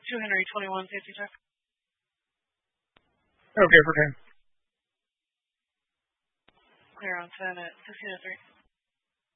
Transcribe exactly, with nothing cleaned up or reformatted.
two Henry twenty-one, safety check. Okay, for ten. Clear on ten at sixteen oh three.